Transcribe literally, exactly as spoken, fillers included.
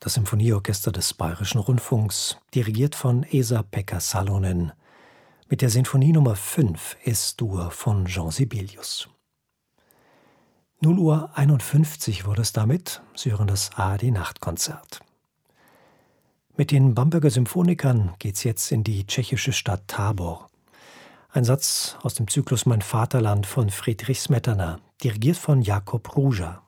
Das Symphonieorchester des Bayerischen Rundfunks, dirigiert von Esa-Pekka Salonen, mit der Sinfonie Nummer fünf Es-Dur von Jean Sibelius. null Uhr einundfünfzig wurde es damit. Sie hören das A R D-Nachtkonzert. Mit den Bamberger Symphonikern geht's jetzt in die tschechische Stadt Tábor. Ein Satz aus dem Zyklus Mein Vaterland von Friedrich Smetana, dirigiert von Jakub Ruža.